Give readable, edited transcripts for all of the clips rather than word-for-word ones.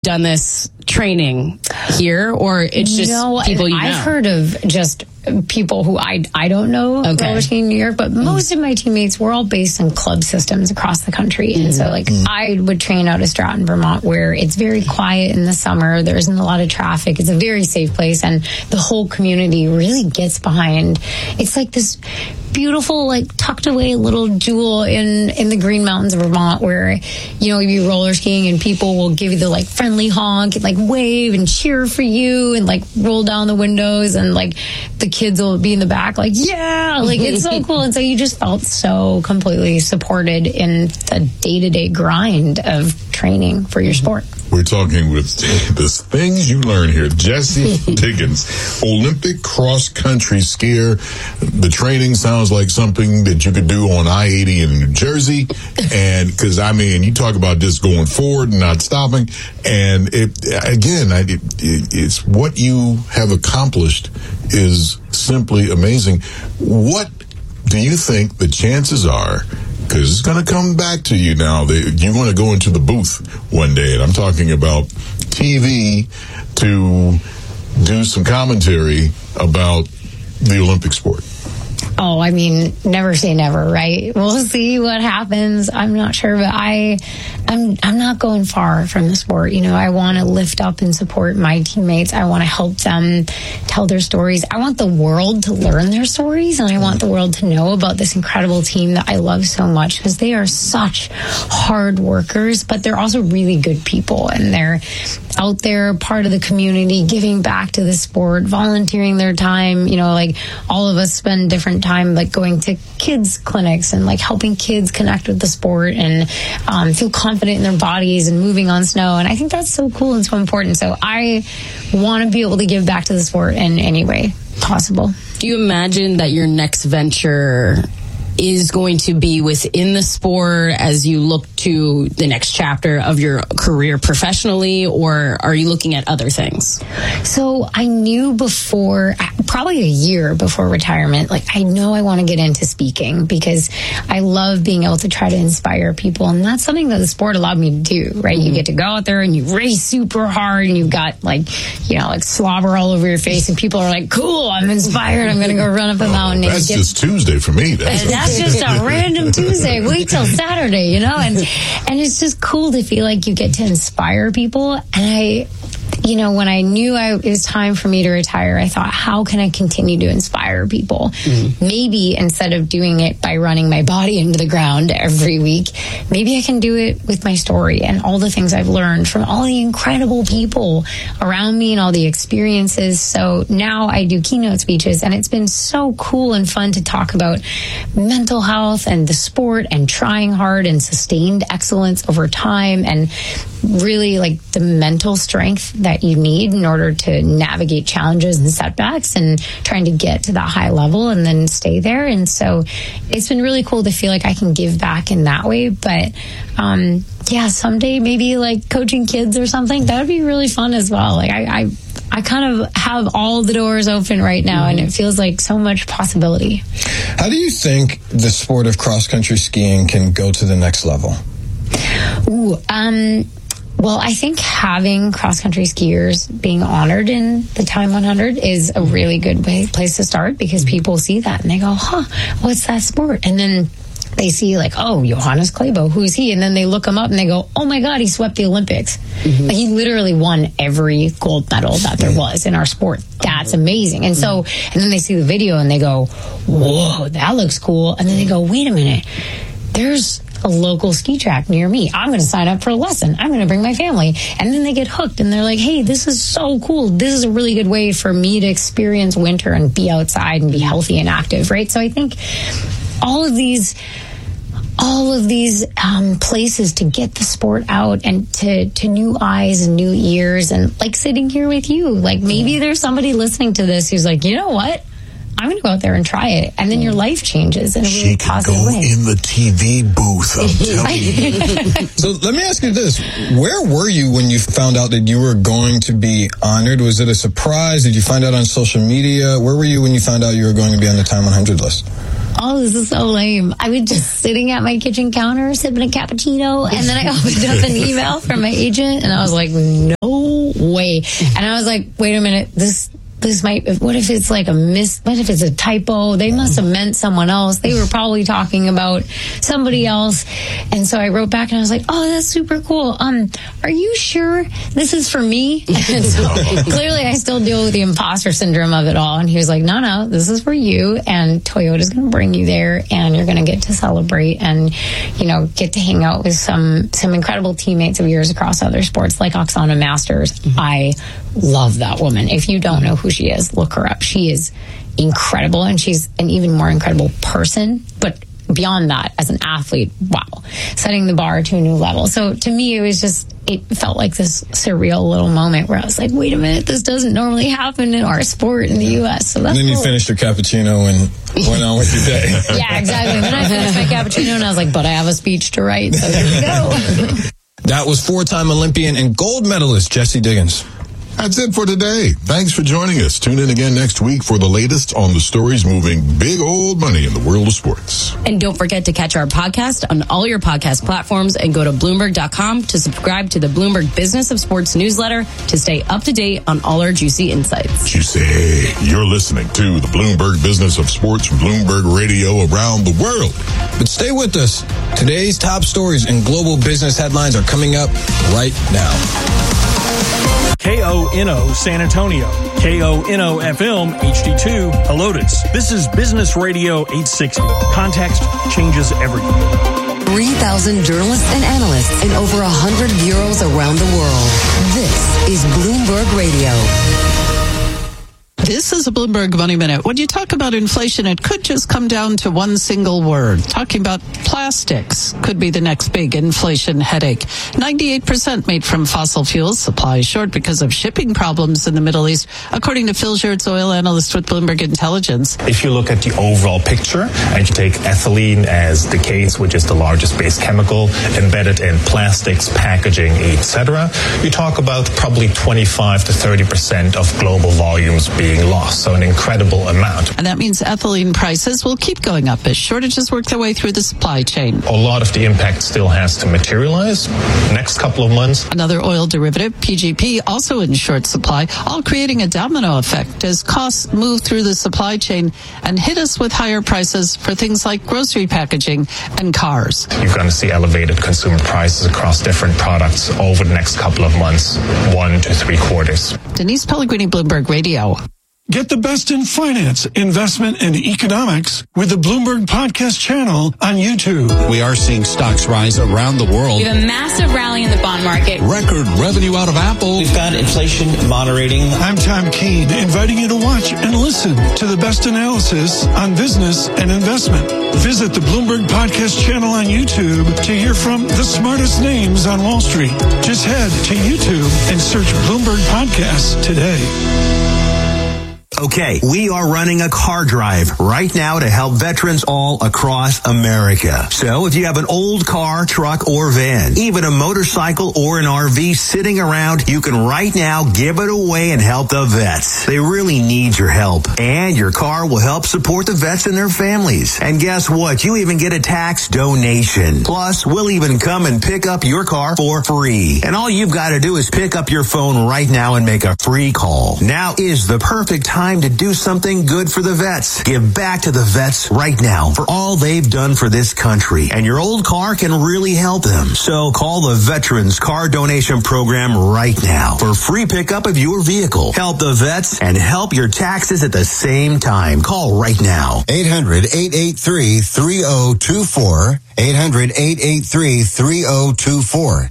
done this training here, or it's just people you know? I've heard of just people who I don't know roller skating in New York, but most of my teammates were all based in club systems across the country. And so I would train out of Stratton, Vermont, where it's very quiet in the summer. There isn't a lot of traffic. It's a very safe place, and the whole community really gets behind. It's like this beautiful, like tucked away little jewel in the Green Mountains of Vermont, where you'd be roller skiing and people will give you the like friendly honk and like wave and cheer for you and like roll down the windows, and like the kids will be in the back like, yeah, like it's so cool. And so you just felt so completely supported in the day-to-day grind of training for your sport. We're talking with the things you learn here. Jessie Diggins, Olympic cross-country skier. The training sounds like something that you could do on I-80 in New Jersey. And because, you talk about just going forward and not stopping. And it's what you have accomplished is simply amazing. What do you think the chances are? Because it's going to come back to you now. You want to go into the booth one day, and I'm talking about TV, to do some commentary about the Olympic sport. Oh, never say never, right? We'll see what happens. I'm not sure, but I'm not going far from the sport. I want to lift up and support my teammates. I want to help them tell their stories. I want the world to learn their stories, and I want the world to know about this incredible team that I love so much, because they are such hard workers, but they're also really good people, and they're out there, part of the community, giving back to the sport, volunteering their time. Like all of us spend different time like going to kids clinics and like helping kids connect with the sport and feel confident in their bodies and moving on snow. And I think that's so cool and so important. So I want to be able to give back to the sport in any way possible. Do you imagine that your next venture is going to be within the sport as you look to the next chapter of your career professionally, or are you looking at other things? So I knew before, probably a year before retirement, like I know I want to get into speaking, because I love being able to try to inspire people. And that's something that the sport allowed me to do, right? You get to go out there and you race super hard, and you've got like slobber all over your face, and people are like, cool, I'm inspired, I'm going to go run up a mountain. That's just Tuesday for me. That's just a random Tuesday. Wait till Saturday, and it's just cool to feel like you get to inspire people. And when I knew it was time for me to retire, I thought, how can I continue to inspire people? Maybe instead of doing it by running my body into the ground every week, maybe I can do it with my story and all the things I've learned from all the incredible people around me and all the experiences. So now I do keynote speeches, and it's been so cool and fun to talk about mental health and the sport and trying hard and sustained excellence over time, and really like the mental strength that you need in order to navigate challenges and setbacks, and trying to get to that high level and then stay there. And so it's been really cool to feel like I can give back in that way. But someday maybe like coaching kids or something, that would be really fun as well. Like I kind of have all the doors open right now, and it feels like so much possibility. How do you think the sport of cross-country skiing can go to the next level? Well, I think having cross-country skiers being honored in the Time 100 is a really good place to start, because people see that and they go, what's that sport? And then they see like, oh, Johannes Klæbo, who's he? And then they look him up and they go, oh my God, he swept the Olympics. Like, he literally won every gold medal that there was in our sport. That's amazing. And so, and then they see the video and they go, whoa, that looks cool. And then they go, wait a minute, there's a local ski track near me. I'm going to sign up for a lesson. I'm going to bring my family. And then they get hooked and they're like, hey, this is so cool. This is a really good way for me to experience winter and be outside and be healthy and active, right? So I think all of these places to get the sport out and to new eyes and new ears, and like sitting here with you, like maybe there's somebody listening to this who's like, you know what? I'm going to go out there and try it. And then your life changes in a really positive way. She can go in the TV booth, I'm telling you. So let me ask you this. Where were you when you found out that you were going to be honored? Was it a surprise? Did you find out on social media? Where were you when you found out you were going to be on the Time 100 list? Oh, this is so lame. I was just sitting at my kitchen counter, sipping a cappuccino, and then I opened up an email from my agent, and I was like, no way. And I was like, wait a minute, this might, what if it's like what if it's a typo? They must have meant someone else. They were probably talking about somebody else. And so I wrote back and I was like, oh, that's super cool. Are you sure this is for me? And so clearly I still deal with the imposter syndrome of it all. And he was like, no, this is for you. And Toyota's going to bring you there and you're going to get to celebrate and, get to hang out with some incredible teammates of yours across other sports like Oksana Masters. I love that woman. If you don't know who she is, look her up. She is incredible, and she's an even more incredible person. But beyond that, as an athlete, wow, setting the bar to a new level. So to me, it felt like this surreal little moment where I was like, wait a minute, this doesn't normally happen in our sport in the U.S. So that's and then cool. You finished your cappuccino and went on with your day. Yeah, exactly. Then I finished my cappuccino and I was like, but I have a speech to write, so there we go. That was 4-time Olympian and gold medalist Jessie Diggins. That's it for today. Thanks for joining us. Tune in again next week for the latest on the stories moving big old money in the world of sports. And don't forget to catch our podcast on all your podcast platforms and go to Bloomberg.com to subscribe to the Bloomberg Business of Sports newsletter to stay up to date on all our juicy insights. You're listening to the Bloomberg Business of Sports from Bloomberg Radio around the world. But stay with us. Today's top stories and global business headlines are coming up right now. KONO San Antonio, KONO FM HD2 Helotes. This is Business Radio 860. Context changes everything. 3,000 journalists and analysts in over 100 bureaus around the world. This is Bloomberg Radio. This is a Bloomberg Money Minute. When you talk about inflation, it could just come down to one single word. Talking about plastics could be the next big inflation headache. 98% made from fossil fuels. Supply is short because of shipping problems in the Middle East, according to Phil Schertz, oil analyst with Bloomberg Intelligence. If you look at the overall picture and you take ethylene as the case, which is the largest base chemical embedded in plastics, packaging, etc., you talk about probably 25 to 30% of global volumes being lost, so an incredible amount. And that means ethylene prices will keep going up as shortages work their way through the supply chain. A lot of the impact still has to materialize next couple of months. Another oil derivative, PGP, also in short supply, all creating a domino effect as costs move through the supply chain and hit us with higher prices for things like grocery packaging and cars. You're going to see elevated consumer prices across different products over the next couple of months, 1 to 3 quarters. Denise Pellegrini, Bloomberg Radio. Get the best in finance, investment, and economics with the Bloomberg Podcast channel on YouTube. We are seeing stocks rise around the world. We have a massive rally in the bond market. Record revenue out of Apple. We've got inflation moderating. I'm Tom Keene, inviting you to watch and listen to the best analysis on business and investment. Visit the Bloomberg Podcast channel on YouTube to hear from the smartest names on Wall Street. Just head to YouTube and search Bloomberg Podcasts today. Okay, we are running a car drive right now to help veterans all across America. So if you have an old car, truck, or van, even a motorcycle or an RV sitting around, you can right now give it away and help the vets. They really need your help. And your car will help support the vets and their families. And guess what? You even get a tax donation. Plus, we'll even come and pick up your car for free. And all you've got to do is pick up your phone right now and make a free call. Now is the perfect time to do something good for the vets. Give back to the vets right now for all they've done for this country. And your old car can really help them. So call the Veterans Car Donation Program right now for free pickup of your vehicle. Help the vets and help your taxes at the same time. Call right now. 800-883-3024. 800-883-3024.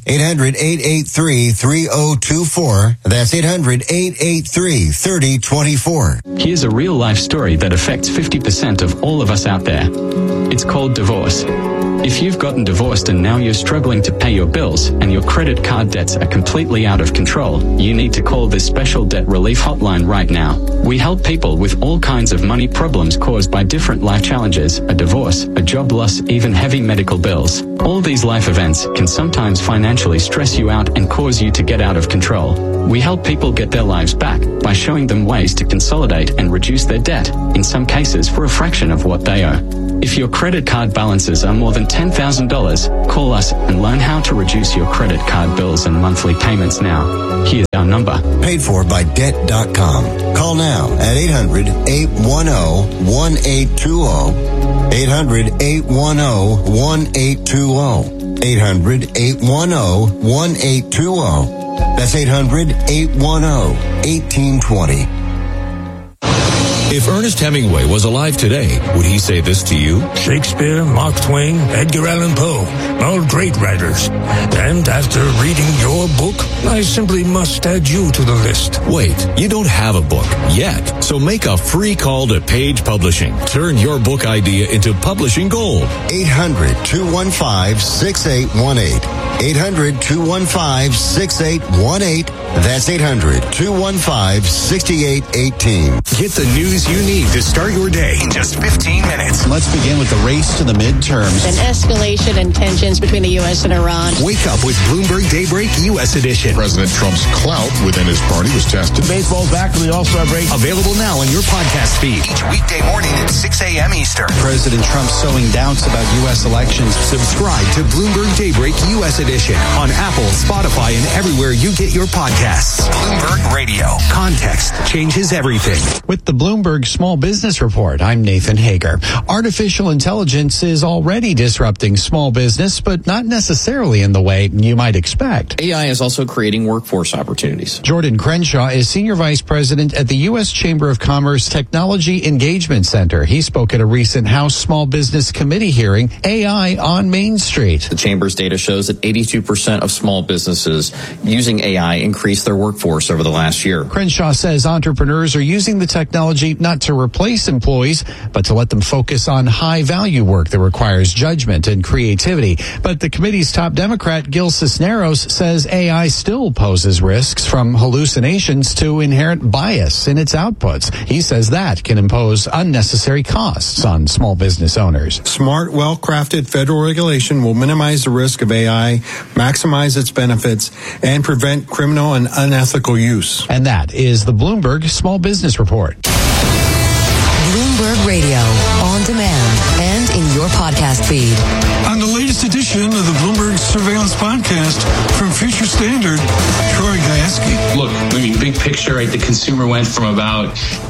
800-883-3024. That's 800-883-3024. Here's a real-life story that affects 50% of all of us out there. It's called divorce. If you've gotten divorced and now you're struggling to pay your bills and your credit card debts are completely out of control, you need to call this special debt relief hotline right now. We help people with all kinds of money problems caused by different life challenges, a divorce, a job loss, even heavy medical bills. All these life events can sometimes financially stress you out and cause you to get out of control. We help people get their lives back by showing them ways to consolidate and reduce their debt, in some cases for a fraction of what they owe. If your credit card balances are more than $10,000, call us and learn how to reduce your credit card bills and monthly payments now. Here's our number. Paid for by Debt.com. Call now at 800-810-1820. 800-810-1820. 800-810-1820. That's 800-810-1820. If Ernest Hemingway was alive today, would he say this to you? Shakespeare, Mark Twain, Edgar Allan Poe, all great writers. And after reading your book, I simply must add you to the list. Wait, you don't have a book yet, so make a free call to Page Publishing. Turn your book idea into publishing gold. 800-215-6818. 800-215-6818. That's 800-215-6818. Get the news you need to start your day in just 15 minutes. Let's begin with the race to the midterms. An escalation in tensions between the U.S. and Iran. Wake up with Bloomberg Daybreak U.S. edition. President Trump's clout within his party was tested. Baseball's back to the All-Star break. Available now on your podcast feed. Each weekday morning at 6 a.m. Eastern. President Trump sowing doubts about U.S. elections. Subscribe to Bloomberg Daybreak U.S. edition on Apple, Spotify, and everywhere you get your podcasts. Bloomberg Radio. Context changes everything. With the Bloomberg Small Business Report, I'm Nathan Hager. Artificial intelligence is already disrupting small business, but not necessarily in the way you might expect. AI is also creating workforce opportunities. Jordan Crenshaw is Senior Vice President at the U.S. Chamber of Commerce Technology Engagement Center. He spoke at a recent House Small Business Committee hearing, AI on Main Street. The Chamber's data shows that 82% of small businesses using AI increased their workforce over the last year. Crenshaw says entrepreneurs are using the technology not to replace employees, but to let them focus on high-value work that requires judgment and creativity. But the committee's top Democrat, Gil Cisneros, says AI still poses risks from hallucinations to inherent bias in its outputs. He says that can impose unnecessary costs on small business owners. Smart, well-crafted federal regulation will minimize the risk of AI, maximize its benefits, and prevent criminal and unethical use. And that is the Bloomberg Small Business Report. Bloomberg Radio, on demand and in your podcast feed. On the latest edition of the Bloomberg Surveillance Podcast from Future Standard, Troy Gayeski. Look, I mean, big picture, right? The consumer went from about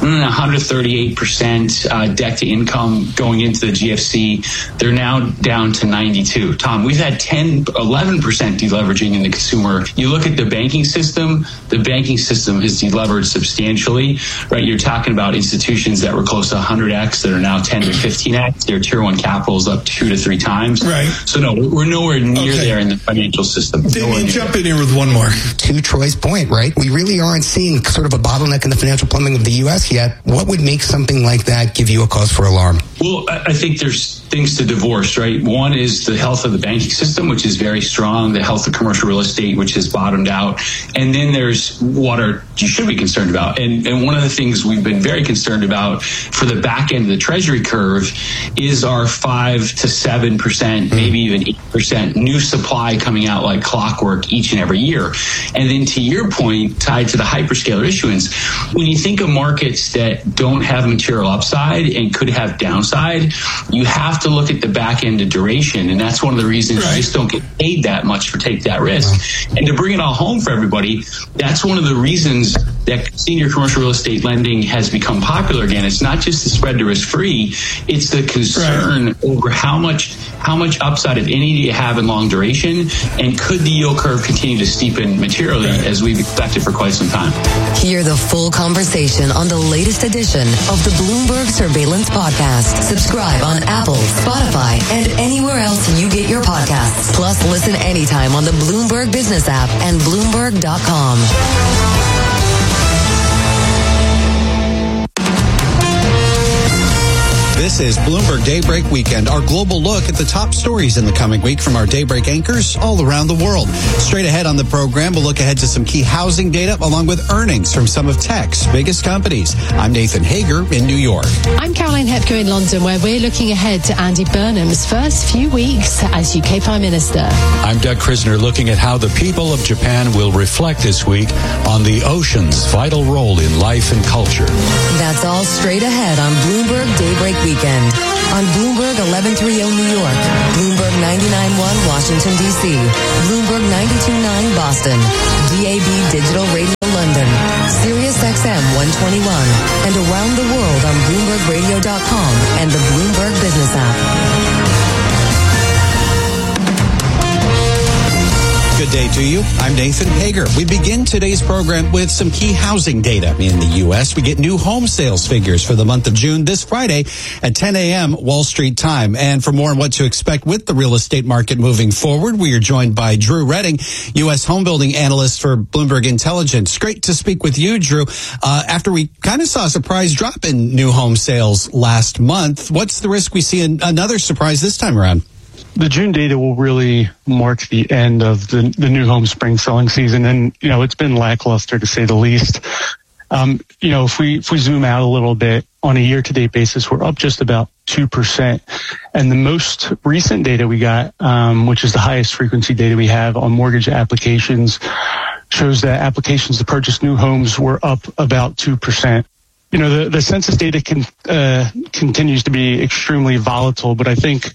138% debt to income going into the GFC. They're now down to 92. Tom, we've had 11% deleveraging in the consumer. You look at the banking system has deleveraged substantially, right? You're talking about institutions that were close to 100x that are now 10 to 15x. Their tier one capital is up 2 to 3 times. Right. So no, we're nowhere near there in the financial system. Damien, jump in here with one more. To Troy's point, right? We really aren't seeing sort of a bottleneck in the financial plumbing of the U.S. yet. What would make something like that give you a cause for alarm? Well, I think there's things to divorce, right? One is the health of the banking system, which is very strong, the health of commercial real estate, which has bottomed out. And then there's what you should be concerned about. And one of the things we've been very concerned about for the back end of the Treasury curve is our 5 to 7%, maybe even 8% new supply coming out like clockwork each and every year. And then to your point, tied to the hyperscaler issuance, when you think of markets that don't have material upside and could have downside, you have to look at the back end of duration. And that's one of the reasons you just don't get paid that much for take that risk. And to bring it all home for everybody, that's one of the reasons that senior commercial real estate lending has become popular again. It's not just the spread to risk free, it's the concern over how much upside, if any, do you have in long duration, and could the yield curve continue to steepen materially as we've expected for quite some time. Hear the full conversation on the latest edition of the Bloomberg Surveillance Podcast. Subscribe on Apple, Spotify, and anywhere else you get your podcasts. Plus, listen anytime on the Bloomberg Business app and Bloomberg.com. This is Bloomberg Daybreak Weekend, our global look at the top stories in the coming week from our Daybreak anchors all around the world. Straight ahead on the program, we'll look ahead to some key housing data along with earnings from some of tech's biggest companies. I'm Nathan Hager in New York. I'm Caroline Hetko in London, where we're looking ahead to Andy Burnham's first few weeks as UK Prime Minister. I'm Doug Krisner, looking at how the people of Japan will reflect this week on the ocean's vital role in life and culture. That's all straight ahead on Bloomberg Daybreak weekend on Bloomberg 1130 New York, Bloomberg 99.1 Washington, D.C., Bloomberg 92.9 Boston, DAB Digital Radio London, Sirius XM 121, and around the world on BloombergRadio.com and the Bloomberg Business app. Good day to you. I'm Nathan Hager. We begin today's program with some key housing data in the U.S. We get new home sales figures for the month of June this Friday at 10 a.m. Wall Street time. And for more on what to expect with the real estate market moving forward, we are joined by Drew Redding, U.S. home building analyst for Bloomberg Intelligence. Great to speak with you, Drew. After we kind of saw a surprise drop in new home sales last month, what's the risk we see another surprise this time around? The June data will really mark the end of the new home spring selling season. And, it's been lackluster to say the least. If we zoom out a little bit on a year to date basis, we're up just about 2%. And the most recent data we got, which is the highest frequency data we have on mortgage applications, shows that applications to purchase new homes were up about 2%. The census data continues to be extremely volatile, but I think,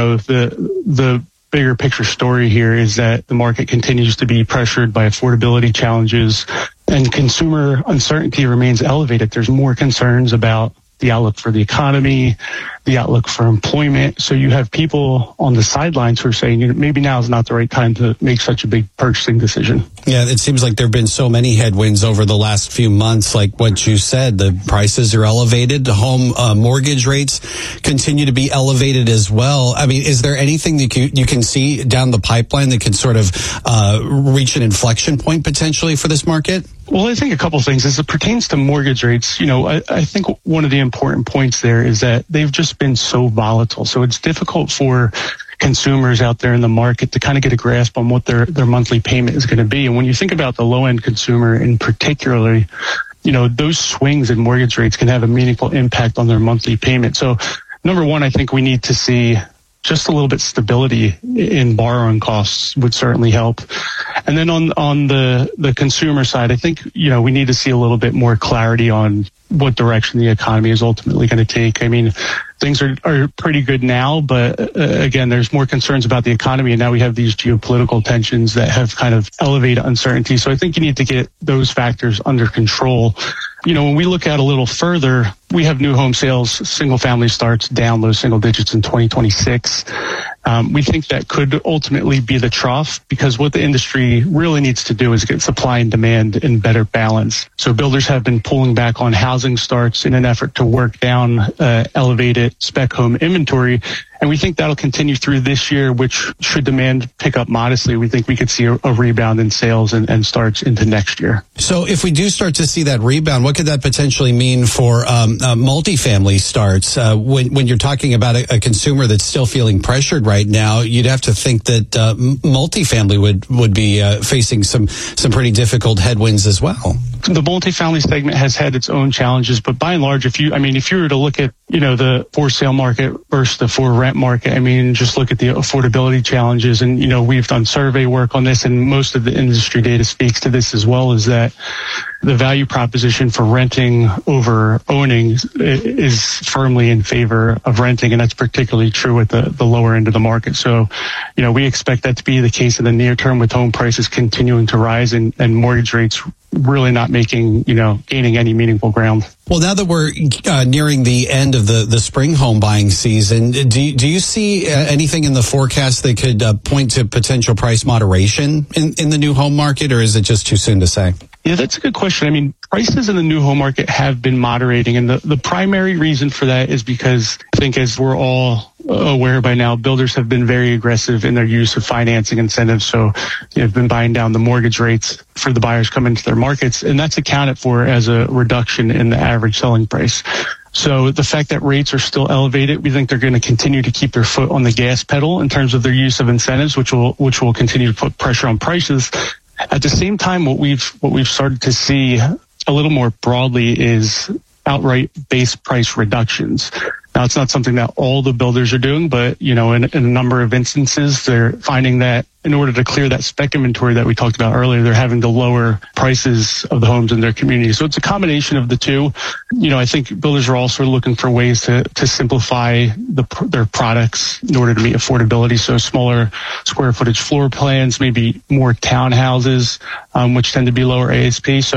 the bigger picture story here is that the market continues to be pressured by affordability challenges and consumer uncertainty remains elevated. There's more concerns about the outlook for the economy, the outlook for employment. So you have people on the sidelines who are saying, maybe now is not the right time to make such a big purchasing decision. Yeah, it seems like there have been so many headwinds over the last few months. Like what you said, the prices are elevated. The home mortgage rates continue to be elevated as well. I mean, is there anything that you can see down the pipeline that can sort of reach an inflection point potentially for this market? Well, I think a couple things. As it pertains to mortgage rates, I think one of the important points there is that they've just been so volatile. So it's difficult for consumers out there in the market to kind of get a grasp on what their monthly payment is going to be. And when you think about the low end consumer in particularly, those swings in mortgage rates can have a meaningful impact on their monthly payment. So number one, I think we need to see just a little bit stability in borrowing costs would certainly help. And then on the consumer side, I think, we need to see a little bit more clarity on what direction the economy is ultimately going to take. I mean, things are pretty good now, but again, there's more concerns about the economy. And now we have these geopolitical tensions that have kind of elevated uncertainty. So I think you need to get those factors under control. When we look out a little further, we have new home sales, single family starts down low single digits in 2026. We think that could ultimately be the trough because what the industry really needs to do is get supply and demand in better balance. So builders have been pulling back on housing starts in an effort to work down elevated spec home inventory. And we think that'll continue through this year, which should demand pick up modestly. We think we could see a rebound in sales and starts into next year. So if we do start to see that rebound, what could that potentially mean for multifamily starts? When you're talking about a consumer that's still feeling pressured right now, you'd have to think that multifamily would be facing some pretty difficult headwinds as well. The multifamily segment has had its own challenges, but by and large, if you were to look at, the for sale market versus the for rent market, just look at the affordability challenges. And, we've done survey work on this and most of the industry data speaks to this as well, is that the value proposition for renting over owning is firmly in favor of renting. And that's particularly true at the lower end of the market. So, we expect that to be the case in the near term with home prices continuing to rise and mortgage rates really not gaining any meaningful ground. Well, now that we're nearing the end of the spring home buying season, do you see anything in the forecast that could point to potential price moderation in the new home market, or is it just too soon to say? Yeah, that's a good question. Prices in the new home market have been moderating, and the primary reason for that is because I think, as we're all aware by now, builders have been very aggressive in their use of financing incentives. So they've been buying down the mortgage rates for the buyers coming into their markets, and that's accounted for as a reduction in the average selling price. So the fact that rates are still elevated, we think they're going to continue to keep their foot on the gas pedal in terms of their use of incentives, which will continue to put pressure on prices. At the same time, what we've started to see a little more broadly is outright base price reductions. Now, it's not something that all the builders are doing, but, in a number of instances, they're finding that in order to clear that spec inventory that we talked about earlier, they're having to lower prices of the homes in their community. So it's a combination of the two. I think builders are also looking for ways to simplify their products in order to meet affordability. So smaller square footage floor plans, maybe more townhouses, which tend to be lower ASP. So,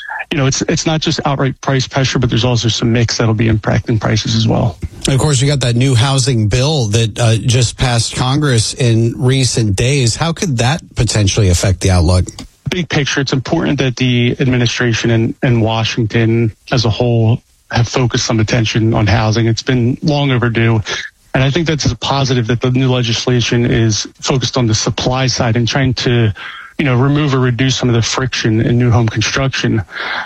it's not just outright price pressure, but there's also some mix that'll be impacting prices as well. And of course, we got that new housing bill that just passed Congress in recent days. How could that potentially affect the outlook? Big picture, it's important that the administration and Washington as a whole have focused some attention on housing. It's been long overdue. And I think that's a positive that the new legislation is focused on the supply side and trying to remove or reduce some of the friction in new home construction.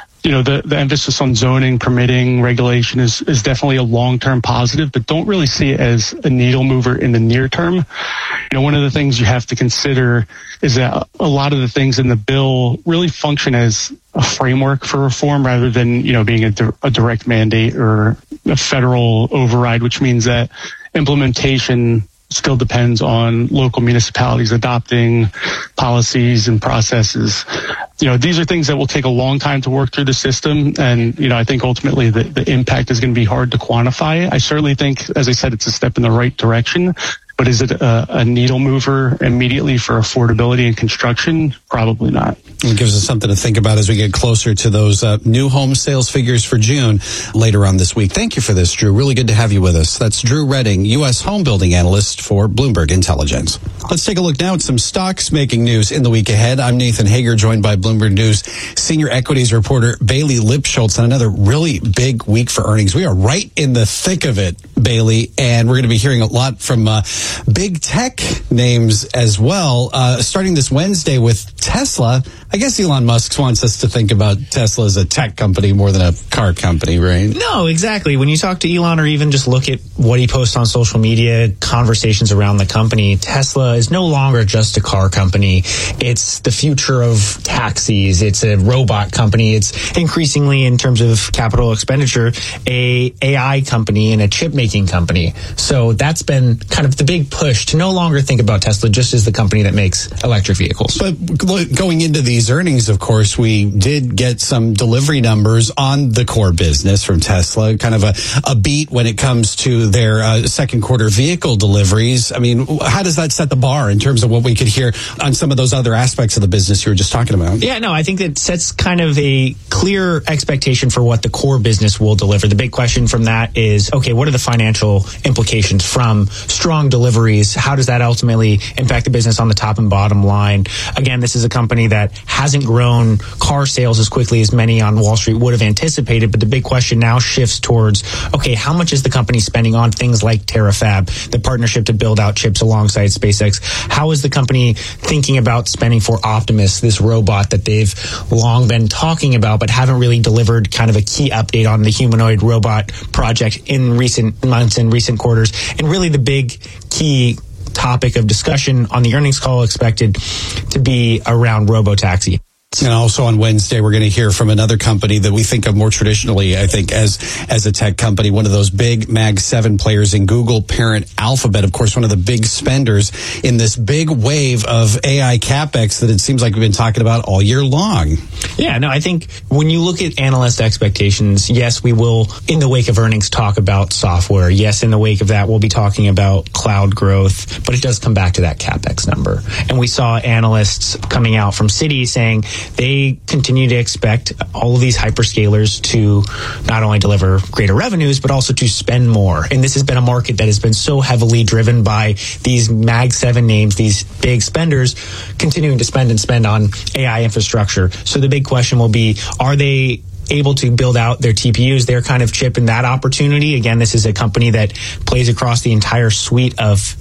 The emphasis on zoning, permitting, regulation is definitely a long-term positive, but don't really see it as a needle mover in the near term. One of the things you have to consider is that a lot of the things in the bill really function as a framework for reform rather than, being a direct mandate or a federal override, which means that implementation still depends on local municipalities adopting policies and processes. These are things that will take a long time to work through the system. And, I think ultimately the impact is going to be hard to quantify. I certainly think, as I said, it's a step in the right direction. But is it a needle mover immediately for affordability and construction? Probably not. It gives us something to think about as we get closer to those new home sales figures for June later on this week. Thank you for this, Drew. Really good to have you with us. That's Drew Redding, U.S. home building analyst for Bloomberg Intelligence. Let's take a look now at some stocks making news in the week ahead. I'm Nathan Hager, joined by Bloomberg News senior equities reporter Bailey Lipschultz on another really big week for earnings. We are right in the thick of it, Bailey, and we're going to be hearing a lot from big tech names as well, starting this Wednesday with Tesla. I guess Elon Musk wants us to think about Tesla as a tech company more than a car company, right? No, exactly. When you talk to Elon or even just look at what he posts on social media, conversations around the company, Tesla is no longer just a car company. It's the future of taxis. It's a robot company. It's increasingly, in terms of capital expenditure, a AI company and a chip making company. So that's been kind of the big push to no longer think about Tesla just as the company that makes electric vehicles. But going into these earnings, of course, we did get some delivery numbers on the core business from Tesla, kind of a beat when it comes to their second quarter vehicle deliveries. I mean, how does that set the bar in terms of what we could hear on some of those other aspects of the business you were just talking about? Yeah, no, I think it sets kind of a clear expectation for what the core business will deliver. The big question from that is, okay, what are the financial implications from strong deliveries? How does that ultimately impact the business on the top and bottom line? Again, this is a company that hasn't grown car sales as quickly as many on Wall Street would have anticipated. But the big question now shifts towards, okay, how much is the company spending on things like TerraFab, the partnership to build out chips alongside SpaceX? How is the company thinking about spending for Optimus, this robot that they've long been talking about, but haven't really delivered kind of a key update on the humanoid robot project in recent months and recent quarters? And really the big key topic of discussion on the earnings call expected to be around robotaxi. And also on Wednesday, we're going to hear from another company that we think of more traditionally, I think, as a tech company, one of those big Mag 7 players in Google parent Alphabet, of course, one of the big spenders in this big wave of AI CapEx that it seems like we've been talking about all year long. Yeah, no, I think when you look at analyst expectations, yes, we will, in the wake of earnings, talk about software. Yes, in the wake of that, we'll be talking about cloud growth, but it does come back to that CapEx number. And we saw analysts coming out from Citi saying they continue to expect all of these hyperscalers to not only deliver greater revenues, but also to spend more. And this has been a market that has been so heavily driven by these Mag 7 names, these big spenders, continuing to spend on AI infrastructure. So the big question will be, are they able to build out their TPUs, their kind of chip in that opportunity? Again, this is a company that plays across the entire suite of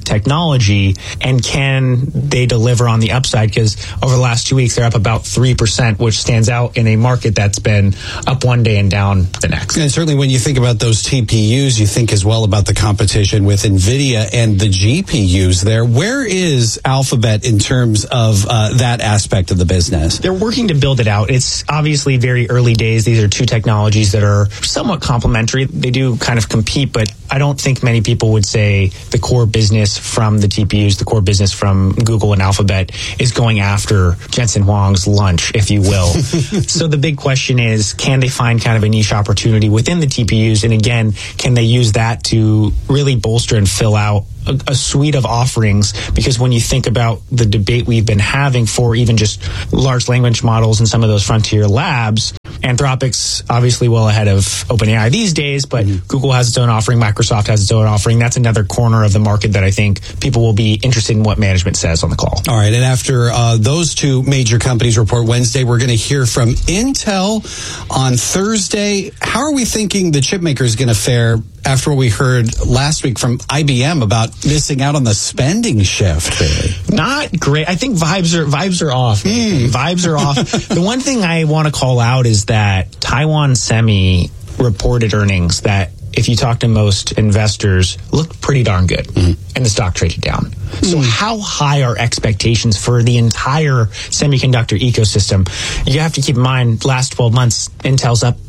technology, and can they deliver on the upside? Because over the last 2 weeks, they're up about 3%, which stands out in a market that's been up one day and down the next. And certainly when you think about those TPUs, you think as well about the competition with NVIDIA and the GPUs there. Where is Alphabet in terms of that aspect of the business? They're working to build it out. It's obviously very early days. These are two technologies that are somewhat complementary. They do kind of compete, but I don't think many people would say the core business from the TPUs, the core business from Google and Alphabet is going after Jensen Huang's lunch, if you will. So the big question is, can they find kind of a niche opportunity within the TPUs? And again, can they use that to really bolster and fill out a suite of offerings? Because when you think about the debate we've been having for even just large language models and some of those frontier labs, Anthropic's obviously well ahead of OpenAI these days, but Google has its own offering, Microsoft has its own offering. That's another corner of the market that I think people will be interested in what management says on the call. All right, and after those two major companies report Wednesday, we're going to hear from Intel on Thursday. How are we thinking the chip maker is going to fare after what we heard last week from IBM about missing out on the spending shift, Bailey? Not great. I think vibes are off. Vibes are off. The one thing I want to call out is that Taiwan Semi reported earnings that, if you talk to most investors, looked pretty darn good, and the stock traded down. So how high are expectations for the entire semiconductor ecosystem? You have to keep in mind, last 12 months, Intel's up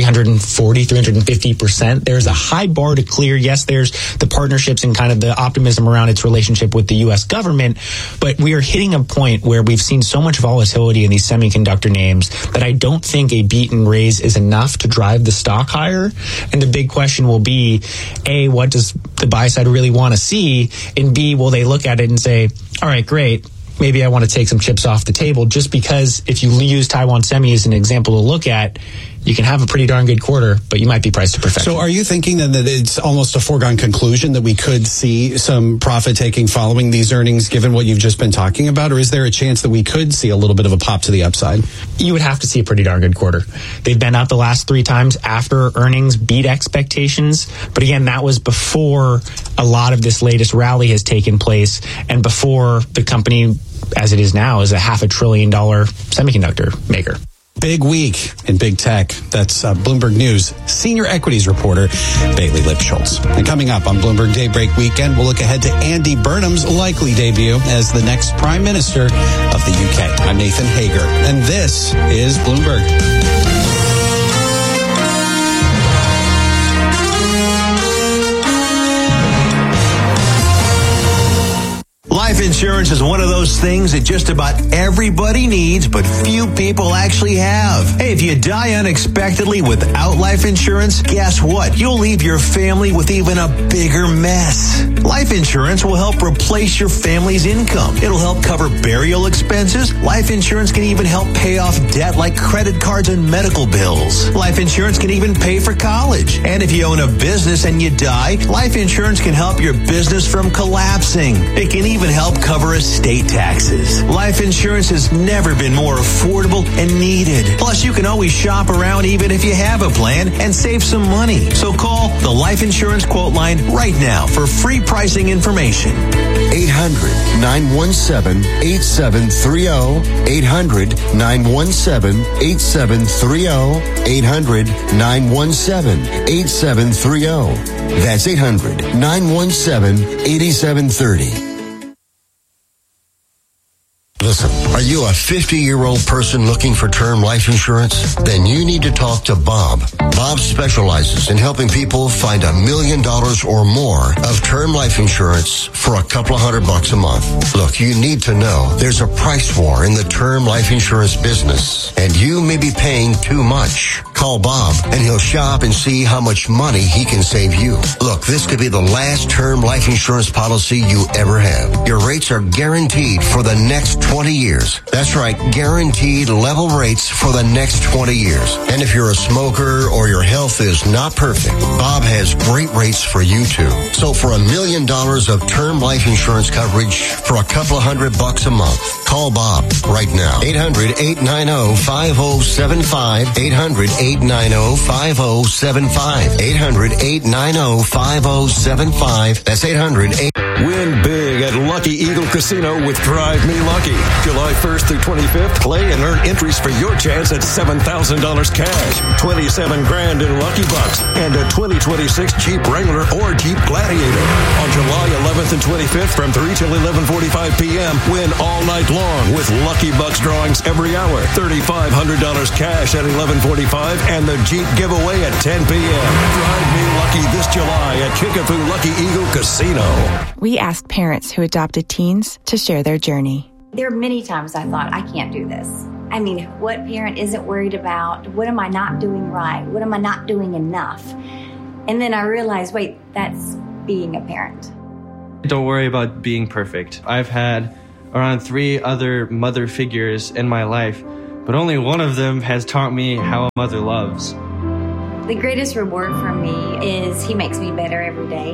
350%. There's a high bar to clear. Yes, there's the partnerships and kind of the optimism around its relationship with the U.S. government, but we are hitting a point where we've seen so much volatility in these semiconductor names that I don't think a beat and raise is enough to drive the stock higher. And the big question will be, A, what does the buy side really want to see? And B, will they look at it and say, all right, great, maybe I want to take some chips off the table, just because if you use Taiwan Semi as an example to look at, you can have a pretty darn good quarter, but you might be priced to perfection. So are you thinking then that it's almost a foregone conclusion that we could see some profit taking following these earnings, given what you've just been talking about? Or is there a chance that we could see a little bit of a pop to the upside? You would have to see a pretty darn good quarter. They've been up the last 3 times after earnings beat expectations. But again, that was before a lot of this latest rally has taken place and before the company, as it is now, is a $500 billion semiconductor maker. Big week in big tech. That's Bloomberg News senior equities reporter Bailey Lipschultz. And coming up on Bloomberg Daybreak Weekend, we'll look ahead to Andy Burnham's likely debut as the next Prime Minister of the UK. I'm Nathan Hager, and this is Bloomberg. Life insurance is one of those things that just about everybody needs, but few people actually have. Hey, if you die unexpectedly without life insurance, guess what? You'll leave your family with even a bigger mess. Life insurance will help replace your family's income. It'll help cover burial expenses. Life insurance can even help pay off debt like credit cards and medical bills. Life insurance can even pay for college. And if you own a business and you die, life insurance can help your business from collapsing. It can even help cover estate taxes. Life insurance has never been more affordable and needed. Plus, you can always shop around even if you have a plan and save some money. So call the Life Insurance Quote Line right now for free pricing information. 800-917-8730. 800-917-8730. 800-917-8730. That's 800-917-8730. Listen, are you a 50-year-old person looking for term life insurance? Then you need to talk to Bob. Bob specializes in helping people find $1 million or more of term life insurance for a couple of $100 a month. Look, you need to know there's a price war in the term life insurance business, and you may be paying too much. Call Bob, and he'll shop and see how much money he can save you. Look, this could be the last term life insurance policy you ever have. Your rates are guaranteed for the next 20 years. That's right, guaranteed level rates for the next 20 years. And if you're a smoker or your health is not perfect, Bob has great rates for you too. So for $1 million of term life insurance coverage for a couple of $100 a month, call Bob right now. 800-890-5075. 800-890-5075. 800-890-5075. That's 800-8. Win big Lucky Eagle Casino with Drive Me Lucky. July 1st through 25th, play and earn entries for your chance at $7,000 cash, $27 grand in Lucky Bucks, and a 2026 Jeep Wrangler or Jeep Gladiator. On July 11th and 25th from 3 till 11:45 p.m., win all night long with Lucky Bucks drawings every hour, $3,500 cash at 11:45, and the Jeep giveaway at 10 p.m. Drive Me Lucky this July at Kickapoo Lucky Eagle Casino. We asked parents who adopted teens to share their journey. There are many times I thought, I can't do this. I mean, what parent isn't worried about? What am I not doing right? What am I not doing enough? And then I realized, wait, that's being a parent. Don't worry about being perfect. I've had around 3 other mother figures in my life, but only one of them has taught me how a mother loves. The greatest reward for me is he makes me better every day.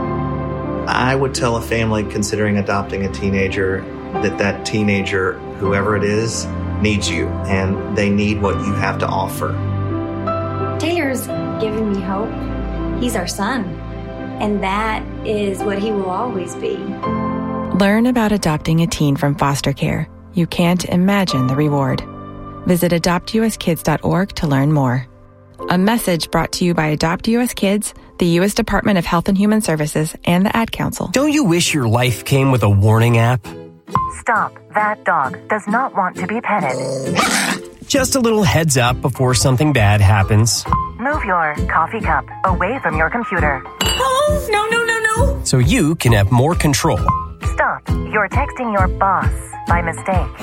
I would tell a family considering adopting a teenager that teenager, whoever it is, needs you, and they need what you have to offer. Taylor's given me hope. He's our son, and that is what he will always be. Learn about adopting a teen from foster care. You can't imagine the reward. Visit adoptuskids.org to learn more. A message brought to you by Adopt US Kids, the U.S. Department of Health and Human Services, and the Ad Council. Don't you wish your life came with a warning app? Stop. That dog does not want to be petted. Just a little heads up before something bad happens. Move your coffee cup away from your computer. Oh, no. So you can have more control. Stop. You're texting your boss by mistake.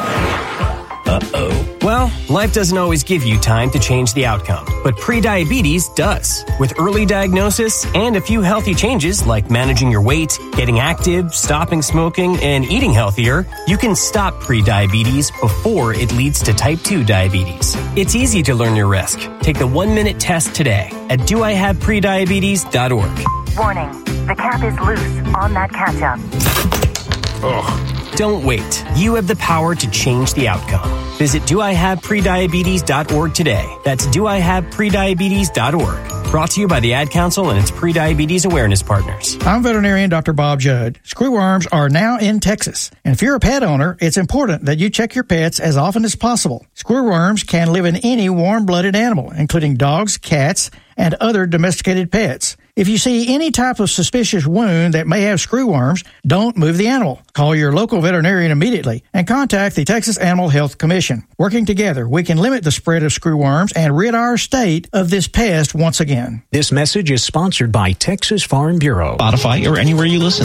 Uh-oh. Well, life doesn't always give you time to change the outcome, but prediabetes does. With early diagnosis and a few healthy changes like managing your weight, getting active, stopping smoking, and eating healthier, you can stop prediabetes before it leads to type 2 diabetes. It's easy to learn your risk. Take the 1-minute test today at doihaveprediabetes.org. Warning, the cap is loose on that ketchup. Ugh. Don't wait. You have the power to change the outcome. Visit doihaveprediabetes.org today. That's doihaveprediabetes.org. Brought to you by the Ad Council and its pre-diabetes awareness partners. I'm veterinarian Dr. Bob Judd. Screwworms are now in Texas. And if you're a pet owner, it's important that you check your pets as often as possible. Screwworms can live in any warm-blooded animal, including dogs, cats, and other domesticated pets. If you see any type of suspicious wound that may have screwworms, don't move the animal. Call your local veterinarian immediately and contact the Texas Animal Health Commission. Working together, we can limit the spread of screwworms and rid our state of this pest once again. This message is sponsored by Texas Farm Bureau. Spotify or anywhere you listen.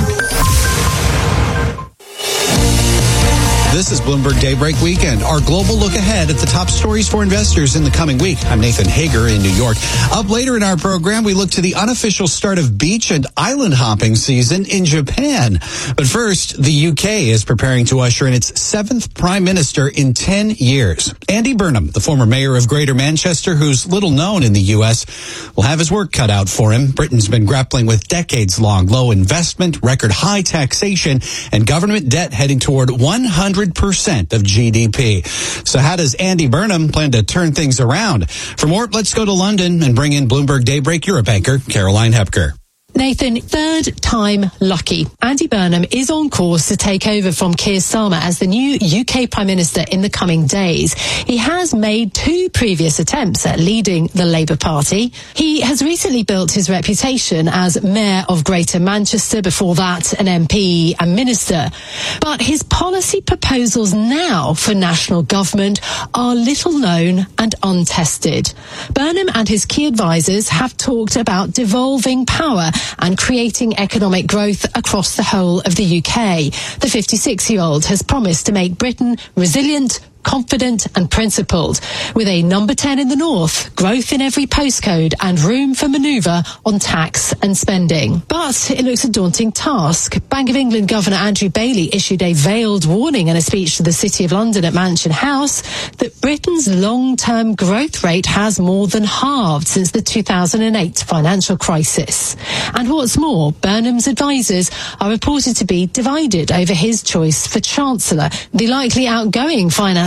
This is Bloomberg Daybreak Weekend, our global look ahead at the top stories for investors in the coming week. I'm Nathan Hager in New York. Up later in our program, we look to the unofficial start of beach and island hopping season in Japan. But first, the UK is preparing to usher in its 7th prime minister in 10 years. Andy Burnham, the former mayor of Greater Manchester, who's little known in the U.S., will have his work cut out for him. Britain's been grappling with decades-long low investment, record high taxation, and government debt heading toward 100% of GDP. So how does Andy Burnham plan to turn things around? For more, let's go to London and bring in Bloomberg Daybreak Europe anchor Caroline Hepker. Nathan, 3rd time lucky. Andy Burnham is on course to take over from Keir Starmer as the new UK Prime Minister in the coming days. He has made 2 previous attempts at leading the Labour Party. He has recently built his reputation as Mayor of Greater Manchester, before that an MP and Minister. But his policy proposals now for national government are little known and untested. Burnham and his key advisers have talked about devolving power and creating economic growth across the whole of the UK. The 56-year-old has promised to make Britain resilient, confident and principled, with a number 10 in the north, growth in every postcode and room for manoeuvre on tax and spending. But it looks a daunting task. Bank of England Governor Andrew Bailey issued a veiled warning in a speech to the City of London at Mansion House that Britain's long-term growth rate has more than halved since the 2008 financial crisis. And what's more, Burnham's advisers are reported to be divided over his choice for Chancellor. The likely outgoing finance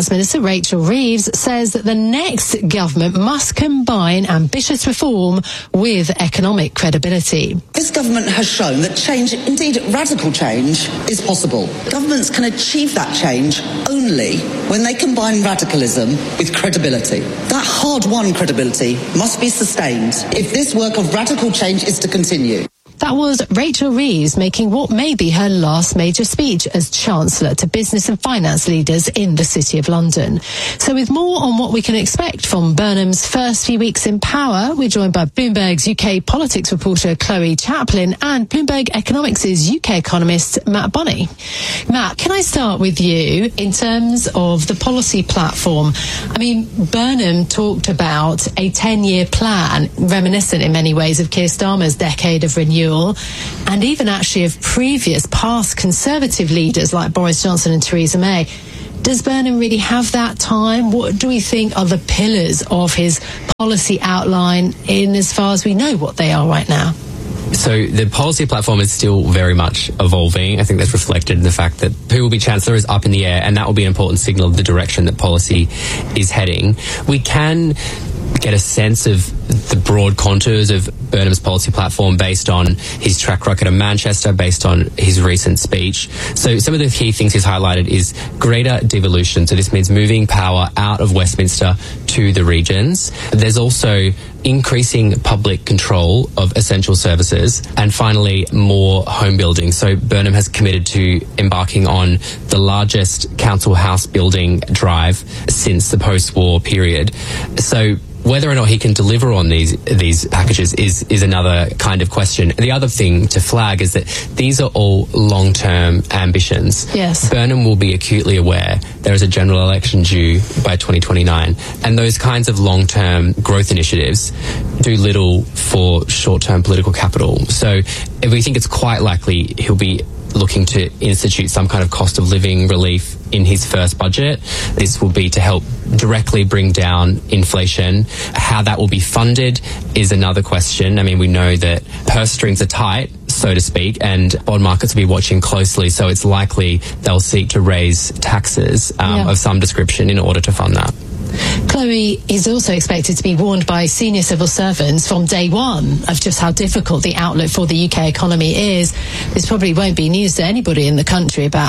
Finance Minister Rachel Reeves says that the next government must combine ambitious reform with economic credibility. This government has shown that change, indeed radical change, is possible. Governments can achieve that change only when they combine radicalism with credibility. That hard-won credibility must be sustained if this work of radical change is to continue. That was Rachel Reeves making what may be her last major speech as Chancellor to business and finance leaders in the City of London. So with more on what we can expect from Burnham's first few weeks in power, we're joined by Bloomberg's UK politics reporter Chloe Chaplin and Bloomberg Economics' UK economist Matt Bonney. Matt, can I start with you in terms of the policy platform? I mean, Burnham talked about a 10-year plan, reminiscent in many ways of Keir Starmer's decade of renewal, and even actually of previous past Conservative leaders like Boris Johnson and Theresa May. Does Burnham really have that time? What do we think are the pillars of his policy outline in as far as we know what they are right now? So the policy platform is still very much evolving. I think that's reflected in the fact that who will be Chancellor is up in the air, and that will be an important signal of the direction that policy is heading. We can get a sense of the broad contours of Burnham's policy platform based on his track record in Manchester, based on his recent speech. So some of the key things he's highlighted is greater devolution. So this means moving power out of Westminster to the regions. There's also increasing public control of essential services, and finally more home building. So Burnham has committed to embarking on the largest council house building drive since the post-war period. So whether or not he can deliver on these packages is another kind of question. The other thing to flag is that these are all long-term ambitions. Yes. Burnham will be acutely aware there is a general election due by 2029, and those kinds of long-term growth initiatives do little for short-term political capital. So if we think it's quite likely he'll be looking to institute some kind of cost of living relief in his first budget. This will be to help directly bring down inflation. How that will be funded is another question. I mean, we know that purse strings are tight, so to speak, and bond markets will be watching closely, so it's likely they'll seek to raise taxes of some description in order to fund that. Chloe is also expected to be warned by senior civil servants from day one of just how difficult the outlook for the UK economy is. This probably won't be news to anybody in the country about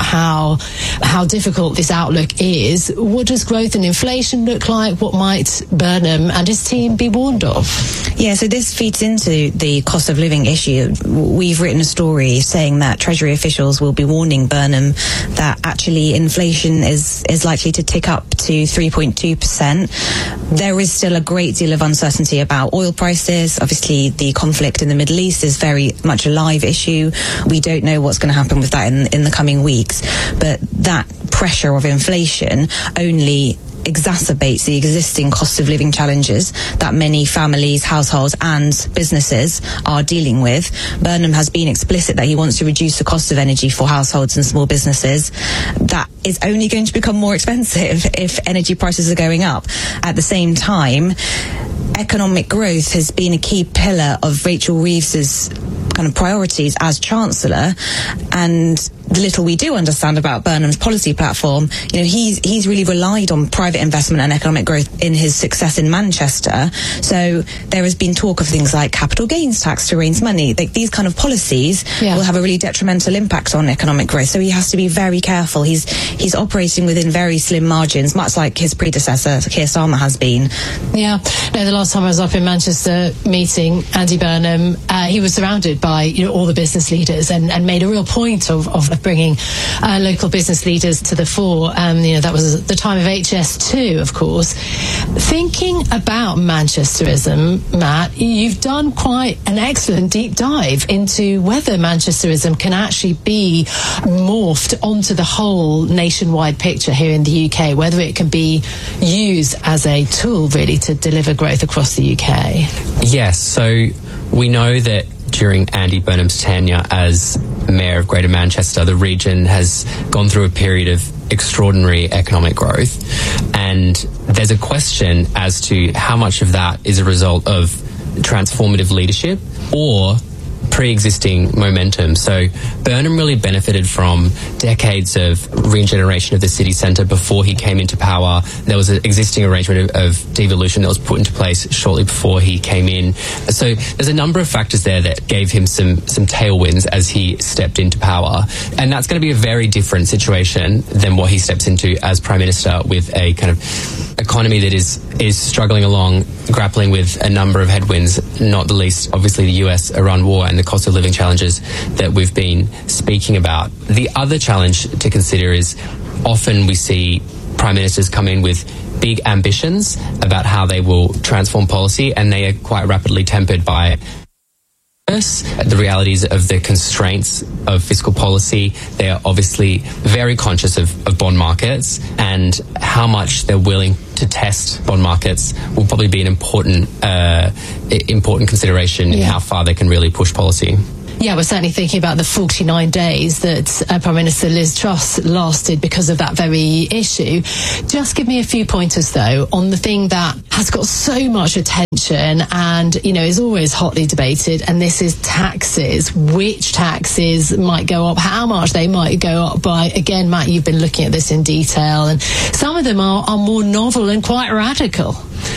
how difficult this outlook is. What does growth and inflation look like? What might Burnham and his team be warned of? Yeah, so this feeds into the cost of living issue. We've written a story saying that Treasury officials will be warning Burnham that actually inflation is likely to tick up to 3.2%. There is still a great deal of uncertainty about oil prices. Obviously, the conflict in the Middle East is very much a live issue. We don't know what's going to happen with that in the coming weeks. But that pressure of inflation only exacerbates the existing cost of living challenges that many families, households and businesses are dealing with. Burnham has been explicit that he wants to reduce the cost of energy for households and small businesses. That is only going to become more expensive if energy prices are going up. At the same time, economic growth has been a key pillar of Rachel Reeves's kind of priorities as Chancellor, and the little we do understand about Burnham's policy platform, you know, he's really relied on private investment and economic growth in his success in Manchester. So there has been talk of things like capital gains tax to raise money. Like these kind of policies will have a really detrimental impact on economic growth. So he has to be very careful. He's operating within very slim margins, much like his predecessor, Keir Starmer, has been. Yeah. No, the last time I was up in Manchester meeting Andy Burnham, he was surrounded by all the business leaders and made a real point of bringing local business leaders to the fore. That was the time of HS2, of course. Thinking about Manchesterism, Matt, you've done quite an excellent deep dive into whether Manchesterism can actually be morphed onto the whole nationwide picture here in the UK, whether it can be used as a tool really to deliver growth across the UK. Yes, so we know that during Andy Burnham's tenure as Mayor of Greater Manchester, the region has gone through a period of extraordinary economic growth, and there's a question as to how much of that is a result of transformative leadership or pre-existing momentum. So Burnham really benefited from decades of regeneration of the city centre before he came into power. There was an existing arrangement of devolution that was put into place shortly before he came in. So there's a number of factors there that gave him some tailwinds as he stepped into power. And that's going to be a very different situation than what he steps into as Prime Minister, with a kind of economy that is struggling along, grappling with a number of headwinds, not the least obviously the US-Iran war and the cost of living challenges that we've been speaking about. The other challenge to consider is often we see Prime Ministers come in with big ambitions about how they will transform policy, and they are quite rapidly tempered by the realities of the constraints of fiscal policy. They are obviously very conscious of bond markets, and how much they're willing to test bond markets will probably be an important consideration in how far they can really push policy. Yeah, we're certainly thinking about the 49 days that Prime Minister Liz Truss lasted because of that very issue. Just give me a few pointers, though, on the thing that has got so much attention and, you know, is always hotly debated, and this is taxes. Which taxes might go up, how much they might go up by. Again, Matt, you've been looking at this in detail, and some of them are more novel and quite radical.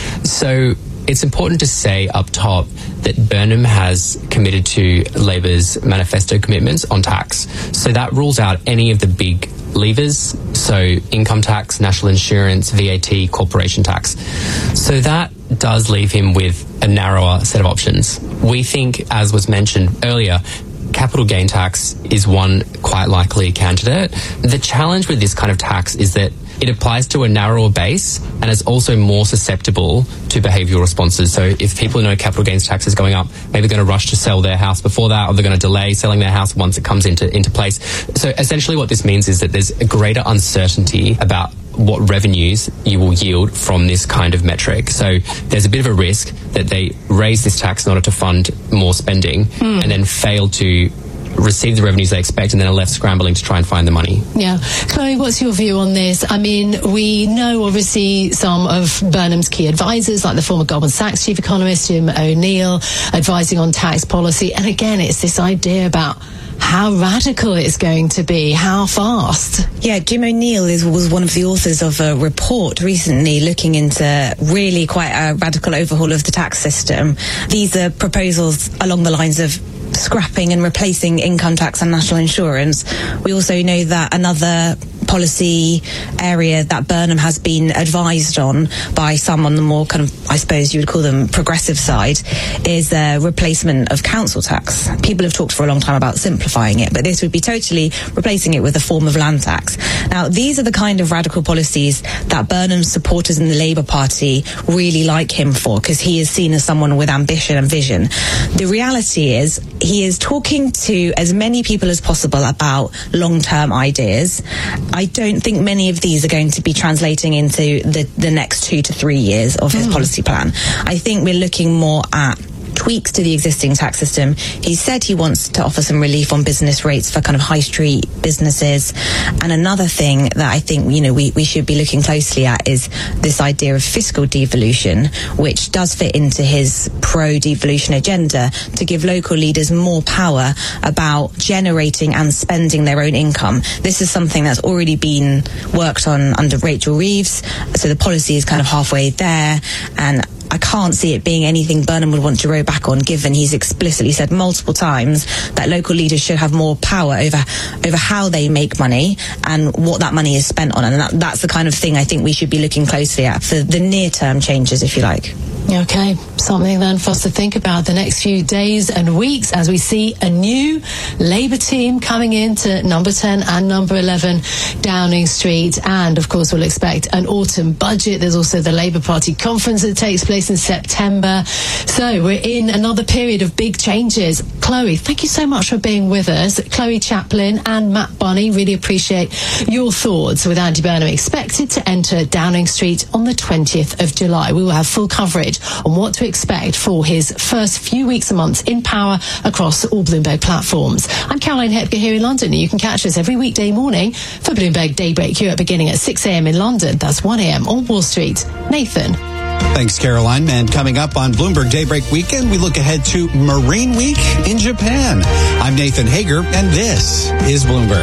So it's important to say up top that Burnham has committed to Labor's manifesto commitments on tax. So that rules out any of the big levers, so income tax, national insurance, VAT, corporation tax. So that does leave him with a narrower set of options. We think, as was mentioned earlier, capital gain tax is one quite likely candidate. The challenge with this kind of tax is that it applies to a narrower base and is also more susceptible to behavioural responses. So if people know capital gains tax is going up, maybe they're going to rush to sell their house before that, or they're going to delay selling their house once it comes into place. So essentially what this means is that there's a greater uncertainty about what revenues you will yield from this kind of metric. So there's a bit of a risk that they raise this tax in order to fund more spending and then fail to receive the revenues they expect, and then are left scrambling to try and find the money. Yeah. Chloe, what's your view on this? I mean, we know obviously some of Burnham's key advisors, like the former Goldman Sachs chief economist, Jim O'Neill, advising on tax policy. And again, it's this idea about how radical it's going to be, how fast. Yeah, Jim O'Neill was one of the authors of a report recently looking into really quite a radical overhaul of the tax system. These are proposals along the lines of scrapping and replacing income tax and national insurance. We also know that another policy area that Burnham has been advised on by some on the more kind of, I suppose you would call them progressive side, is the replacement of council tax. People have talked for a long time about simplifying it, but this would be totally replacing it with a form of land tax. Now, these are the kind of radical policies that Burnham's supporters in the Labour Party really like him for, because he is seen as someone with ambition and vision. The reality is he is talking to as many people as possible about long-term ideas. I don't think many of these are going to be translating into the next 2 to 3 years of his policy plan. I think we're looking more at tweaks to the existing tax system. He said he wants to offer some relief on business rates for kind of high street businesses. And another thing that I think, you know, we should be looking closely at is this idea of fiscal devolution, which does fit into his pro-devolution agenda to give local leaders more power about generating and spending their own income. This is something that's already been worked on under Rachel Reeves. So the policy is kind of halfway there, and I can't see it being anything Burnham would want to row back on, given he's explicitly said multiple times that local leaders should have more power over how they make money and what that money is spent on. And that's the kind of thing I think we should be looking closely at for the near-term changes, if you like. Okay, something then for us to think about the next few days and weeks as we see a new Labour team coming into number 10 and number 11 Downing Street. And of course we'll expect an autumn budget. There's also the Labour Party conference that takes place in September. So we're in another period of big changes. Chloe, thank you so much for being with us. Chloe Chaplin and Matt Bunny, really appreciate your thoughts. With Andy Burnham expected to enter Downing Street on the 20th of July. We will have full coverage on what to expect for his first few weeks and months in power across all Bloomberg platforms. I'm Caroline Hepker here in London, and you can catch us every weekday morning for Bloomberg Daybreak Europe beginning at 6 a.m. in London. That's 1 a.m. on Wall Street. Nathan. Thanks, Caroline. And coming up on Bloomberg Daybreak Weekend, we look ahead to Marine Week in Japan. I'm Nathan Hager, and this is Bloomberg.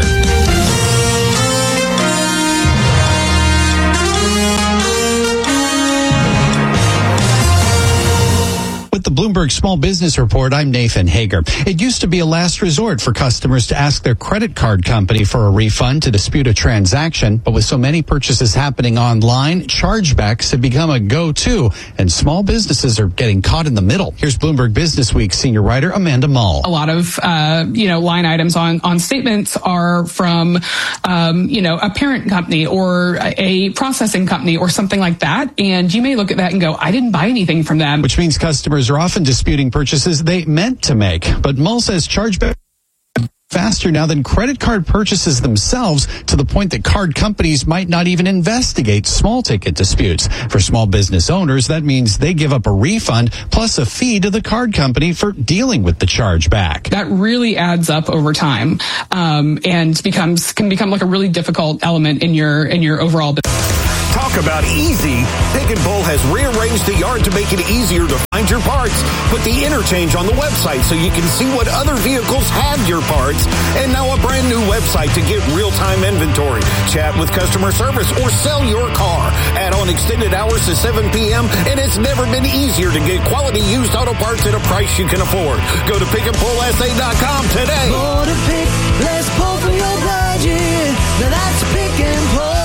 With the Bloomberg Small Business Report, I'm Nathan Hager. It used to be a last resort for customers to ask their credit card company for a refund to dispute a transaction. But with so many purchases happening online, chargebacks have become a go-to, and small businesses are getting caught in the middle. Here's Bloomberg Business Week senior writer Amanda Mull. A lot of, line items on statements are from, a parent company or a processing company or something like that. And you may look at that and go, I didn't buy anything from them. Which means customers are often disputing purchases they meant to make. But Mull says chargeback faster now than credit card purchases themselves, to the point that card companies might not even investigate small ticket disputes. For small business owners, that means they give up a refund plus a fee to the card company for dealing with the chargeback. That really adds up over time, and can become like a really difficult element in your overall business. Talk about easy. Pick and Pull has rearranged the yard to make it easier to find your parts. Put the interchange on the website so you can see what other vehicles have your parts. And now a brand new website to get real-time inventory, chat with customer service, or sell your car. Add on extended hours to 7 p.m. and it's never been easier to get quality used auto parts at a price you can afford. Go to pickandpullsa.com today. More to pick, less pull from your budget. Now that's Pick and Pull.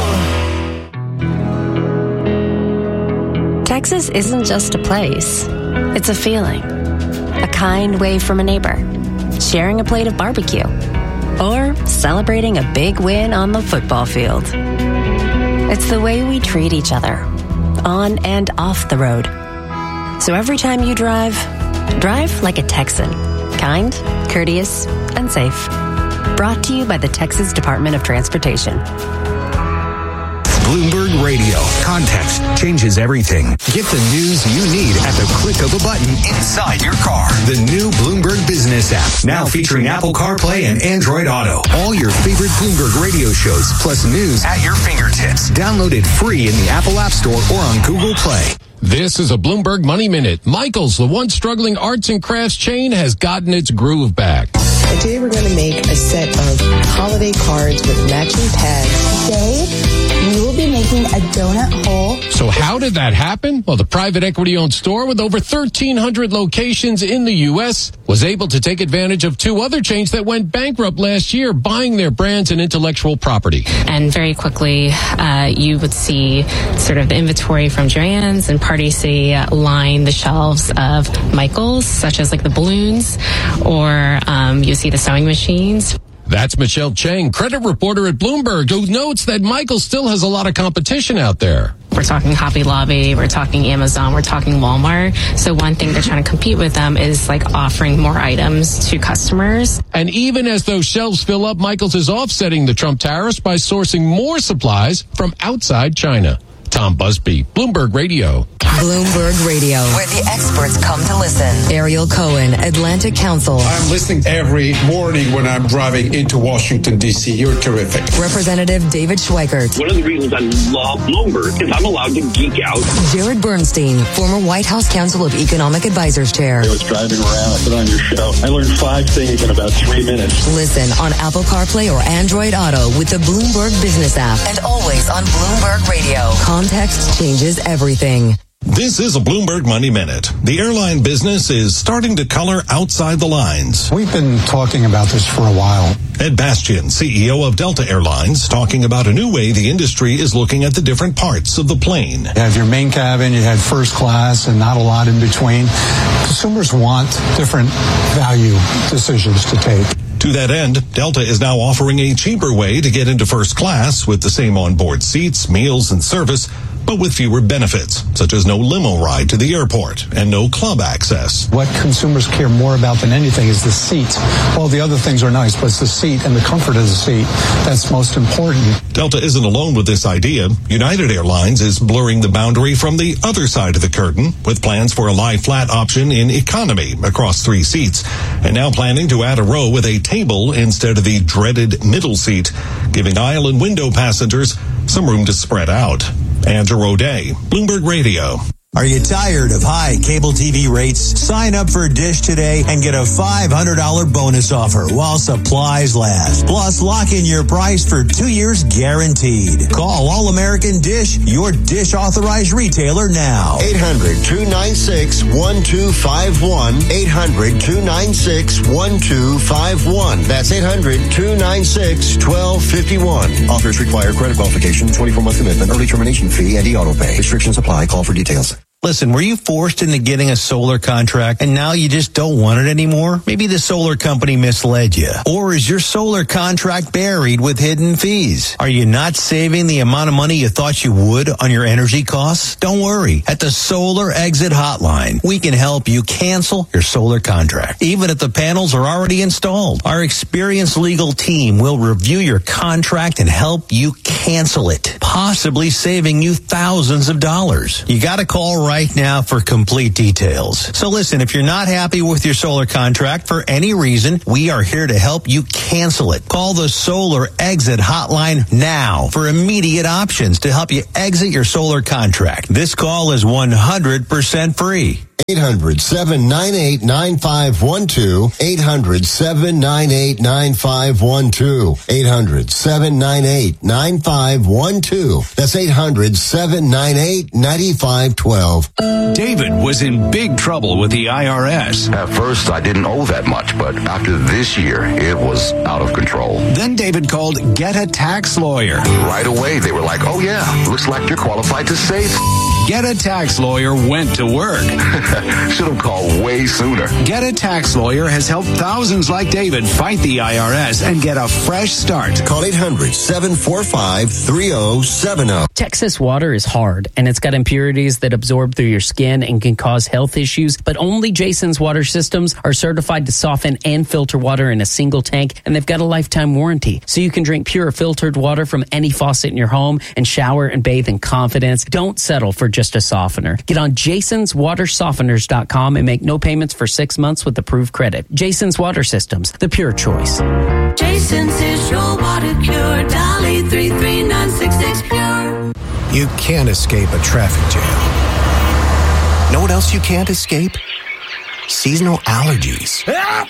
Texas isn't just a place. It's a feeling. A kind wave from a neighbor. Sharing a plate of barbecue. Or celebrating a big win on the football field. It's the way we treat each other. On and off the road. So every time you drive like a Texan. Kind, courteous, and safe. Brought to you by the Texas Department of Transportation. Bloomberg Radio. Context changes everything. Get the news you need at the click of a button inside your car. The new Bloomberg Business app, now featuring Apple CarPlay and Android Auto. All your favorite Bloomberg radio shows, plus news at your fingertips. Download it free in the Apple App Store or on Google Play. This is a Bloomberg Money Minute. Michael's, the once struggling arts and crafts chain, has gotten its groove back. Today we're going to make a set of holiday cards with matching tags. Today we will be making a donut hole. So how did that happen? Well, the private equity-owned store with over 1,300 locations in the U.S. was able to take advantage of two other chains that went bankrupt last year, buying their brands and intellectual property. And very quickly, you would see sort of the inventory from Joann's and Party City line the shelves of Michael's, such as like the balloons, or you see the sewing machines. That's Michelle Chang, credit reporter at Bloomberg, who notes that Michael still has a lot of competition out there. We're talking Hobby Lobby, we're talking Amazon, we're talking Walmart. So one thing they're trying to compete with them is like offering more items to customers. And even as those shelves fill up, Michael's is offsetting the Trump tariffs by sourcing more supplies from outside China. Tom Busby, Bloomberg Radio. Bloomberg Radio, where the experts come to listen. Ariel Cohen, Atlantic Council. I'm listening every morning when I'm driving into Washington, D.C. You're terrific. Representative David Schweikert. One of the reasons I love Bloomberg is I'm allowed to geek out. Jared Bernstein, former White House Council of Economic Advisors Chair. I was driving around, I put on your show. I learned 5 things in about 3 minutes. Listen on Apple CarPlay or Android Auto with the Bloomberg Business app, and always on Bloomberg Radio. Context changes everything. This is a Bloomberg Money Minute. The airline business is starting to color outside the lines. We've been talking about this for a while. Ed Bastian, CEO of Delta Airlines, talking about a new way the industry is looking at the different parts of the plane. You have your main cabin, you had first class, and not a lot in between. Consumers want different value decisions to take. To that end, Delta is now offering a cheaper way to get into first class with the same onboard seats, meals, and service, but with fewer benefits, such as no limo ride to the airport and no club access. What consumers care more about than anything is the seat. All the other things are nice, but it's the seat and the comfort of the seat that's most important. Delta isn't alone with this idea. United Airlines is blurring the boundary from the other side of the curtain with plans for a lie-flat option in economy across 3 seats, and now planning to add a row with a table instead of the dreaded middle seat, giving aisle and window passengers some room to spread out. Andrew O'Day, Bloomberg Radio. Are you tired of high cable TV rates? Sign up for Dish today and get a $500 bonus offer while supplies last. Plus, lock in your price for 2 years guaranteed. Call All American Dish, your Dish authorized retailer now. 800-296-1251. 800-296-1251. That's 800-296-1251. Offers require credit qualification, 24-month commitment, early termination fee, and e-auto pay. Restrictions apply. Call for details. Listen, were you forced into getting a solar contract and now you just don't want it anymore? Maybe the solar company misled you. Or is your solar contract buried with hidden fees? Are you not saving the amount of money you thought you would on your energy costs? Don't worry. At the Solar Exit Hotline, we can help you cancel your solar contract, even if the panels are already installed. Our experienced legal team will review your contract and help you cancel it, possibly saving you thousands of dollars. You got to call right now for complete details. So listen, if you're not happy with your solar contract for any reason, we are here to help you cancel it. Call the Solar Exit Hotline now for immediate options to help you exit your solar contract. This call is 100% free. 800-798-9512. 800-798-9512. 800-798-9512. That's 800-798-9512. David was in big trouble with the IRS. At first, I didn't owe that much, but after this year, it was out of control. Then David called Get a Tax Lawyer. Right away, they were like, oh yeah, looks like you're qualified to save. Get a Tax Lawyer went to work. Should have called way sooner. Get a Tax Lawyer has helped thousands like David fight the IRS and get a fresh start. Call 800-745-3070. Texas water is hard, and it's got impurities that absorb through your skin and can cause health issues, but only Jason's water systems are certified to soften and filter water in a single tank, and they've got a lifetime warranty. So you can drink pure filtered water from any faucet in your home and shower and bathe in confidence. Don't settle for just a softener. Get on jasonswatersofteners.com and make no payments for 6 months with approved credit. Jason's Water Systems, the pure choice. Jason's is your water cure. Dolly 33966 pure. You can't escape a traffic jam. Know what else you can't escape? Seasonal allergies.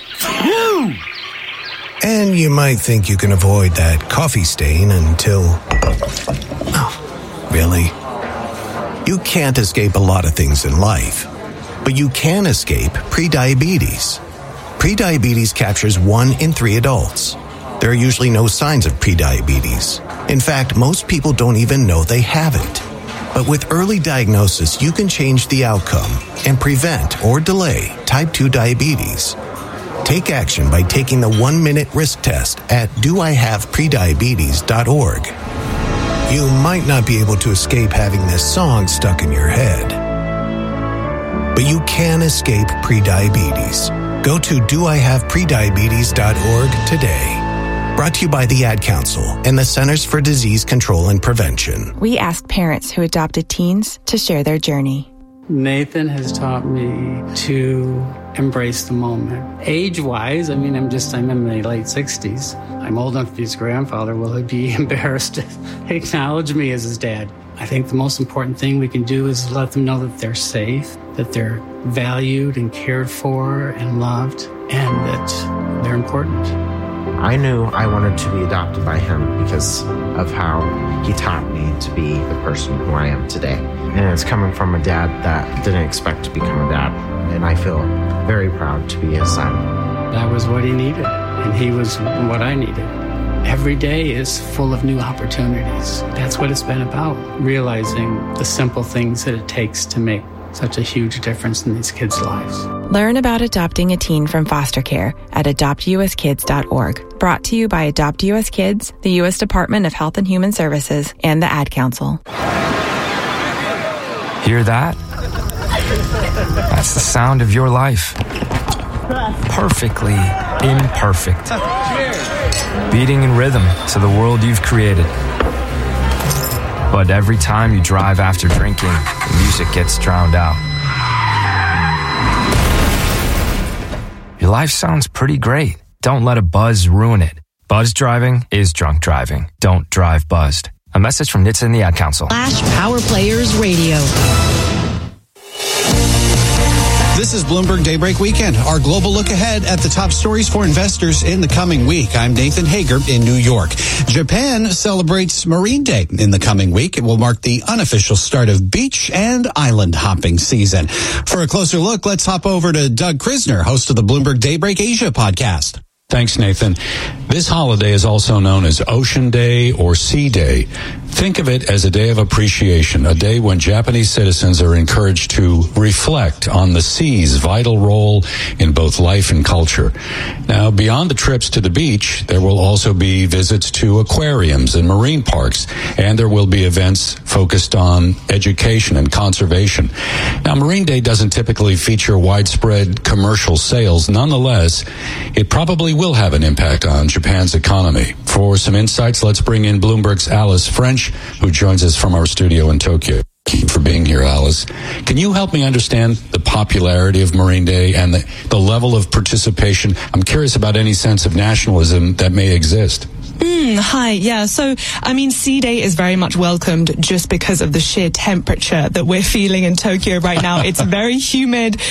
And you might think you can avoid that coffee stain until... Oh, really? You can't escape a lot of things in life, but you can escape prediabetes. Prediabetes captures 1 in 3 adults. There are usually no signs of prediabetes. In fact, most people don't even know they have it. But with early diagnosis, you can change the outcome and prevent or delay type 2 diabetes. Take action by taking the 1-minute risk test at doihaveprediabetes.org. You might not be able to escape having this song stuck in your head, but you can escape prediabetes. Go to doihaveprediabetes.org today. Brought to you by the Ad Council and the Centers for Disease Control and Prevention. We asked parents who adopted teens to share their journey. Nathan has taught me to embrace the moment. Age-wise, I'm in my late 60s. I'm old enough to be his grandfather. Will he be embarrassed to acknowledge me as his dad? I think the most important thing we can do is let them know that they're safe, that they're valued and cared for and loved, and that they're important. I knew I wanted to be adopted by him because of how he taught me to be the person who I am today. And it's coming from a dad that didn't expect to become a dad. And I feel very proud to be his son. That was what he needed, and he was what I needed. Every day is full of new opportunities. That's what it's been about, realizing the simple things that it takes to make such a huge difference in these kids' lives. Learn about adopting a teen from foster care at adoptuskids.org. Brought to you by Adopt US Kids, the U.S. Department of Health and Human Services, and the Ad Council. Hear that? That's the sound of your life. Perfectly imperfect. Beating in rhythm to the world you've created. But every time you drive after drinking, the music gets drowned out. Your life sounds pretty great. Don't let a buzz ruin it. Buzz driving is drunk driving. Don't drive buzzed. A message from NHTSA and the Ad Council. Flash Power Players Radio. This is Bloomberg Daybreak Weekend, our global look ahead at the top stories for investors in the coming week. I'm Nathan Hager in New York. Japan celebrates Marine Day in the coming week. It will mark the unofficial start of beach and island hopping season. For a closer look, let's hop over to Doug Krisner, host of the Bloomberg Daybreak Asia podcast. Thanks, Nathan. This holiday is also known as Ocean Day or Sea Day. Think of it as a day of appreciation, a day when Japanese citizens are encouraged to reflect on the sea's vital role in both life and culture. Now, beyond the trips to the beach, there will also be visits to aquariums and marine parks, and there will be events focused on education and conservation. Now, Marine Day doesn't typically feature widespread commercial sales. Nonetheless, it probably will have an impact on Japan's economy. For some insights, let's bring in Bloomberg's Alice French, who joins us from our studio in Tokyo. Thank you for being here, Alice. Can you help me understand the popularity of Marine Day and the level of participation? I'm curious about any sense of nationalism that may exist. Hi. Yeah. So, Sea Day is very much welcomed just because of the sheer temperature that we're feeling in Tokyo right now. It's very humid.